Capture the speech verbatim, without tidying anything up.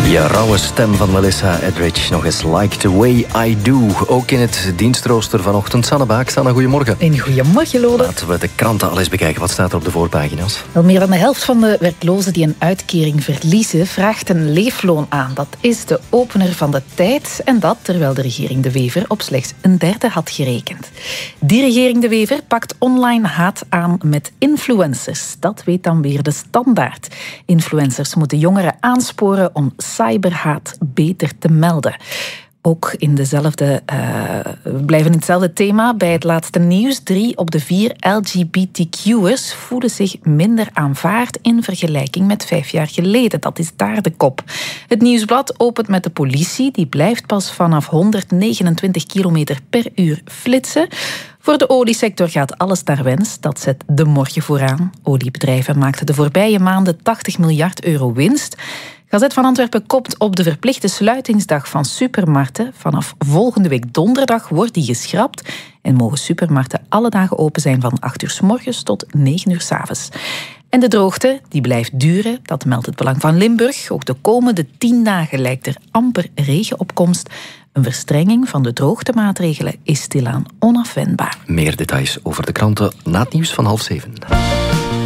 Ja, rauwe stem van Melissa Etheridge. Nog eens Like the Way I Do. Ook in het dienstrooster vanochtend. Sanne Baak. Sanne, goedemorgen. Een goedemorgen, Lode. Laten we de kranten al eens bekijken. Wat staat er op de voorpagina's? Wel, meer dan de helft van de werklozen die een uitkering verliezen vraagt een leefloon aan. Dat is de opener van de tijd. En dat terwijl de regering De Wever op slechts een derde had gerekend. Die regering De Wever pakt online haat aan met influencers. Dat weet dan weer de Standaard. Influencers moeten jongeren aansporen om cyberhaat beter te melden. Ook in dezelfde, uh, we blijven in hetzelfde thema. Bij het laatste nieuws, drie op de vier L G B T Q'ers voelen zich minder aanvaard in vergelijking met vijf jaar geleden. Dat is daar de kop. Het Nieuwsblad opent met de politie. Die blijft pas vanaf honderdnegenentwintig kilometer per uur flitsen. Voor de oliesector gaat alles naar wens. Dat zet de morgen vooraan. Oliebedrijven maakten de voorbije maanden tachtig miljard euro winst. Gazet van Antwerpen kopt op de verplichte sluitingsdag van supermarkten. Vanaf volgende week donderdag wordt die geschrapt en mogen supermarkten alle dagen open zijn van acht uur 's morgens tot negen uur 's avonds. En de droogte, die blijft duren, dat meldt het Belang van Limburg. Ook de komende tien dagen lijkt er amper regenopkomst. Een verstrenging van de droogtemaatregelen is stilaan onafwendbaar. Meer details over de kranten na het nieuws van half zeven.